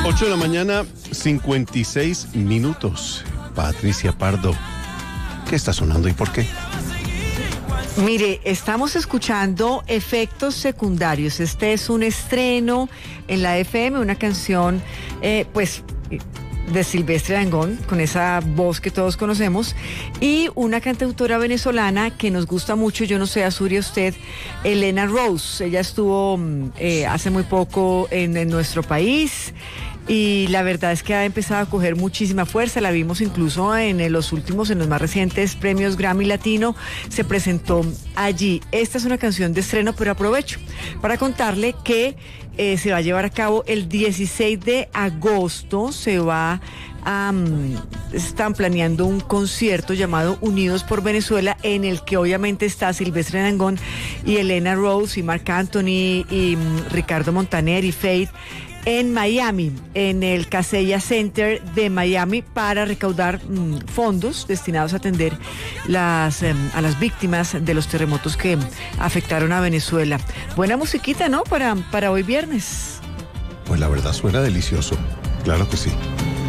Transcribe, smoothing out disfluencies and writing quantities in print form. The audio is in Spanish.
8 de la mañana, 56 minutos. Patricia Pardo, ¿qué está sonando y por qué? Mire, estamos escuchando Efectos Secundarios. Este es un estreno en la FM, una canción, de Silvestre Dangond, con esa voz que todos conocemos, y una cantautora venezolana que nos gusta mucho, yo no sé, Azuri, usted, Elena Rose. Ella estuvo hace muy poco en nuestro país, y la verdad es que ha empezado a coger muchísima fuerza. La vimos incluso en los más recientes premios Grammy Latino, se presentó allí. Esta es una canción de estreno, pero aprovecho para contarle que se va a llevar a cabo el 16 de agosto, están planeando un concierto llamado Unidos por Venezuela, en el que obviamente está Silvestre Dangond y Elena Rose y Marc Anthony y Ricardo Montaner y Faith, en Miami, en el Casella Center de Miami, para recaudar fondos destinados a atender a las víctimas de los terremotos que afectaron a Venezuela. Buena musiquita, ¿no? Para hoy viernes. Pues la verdad suena delicioso, claro que sí.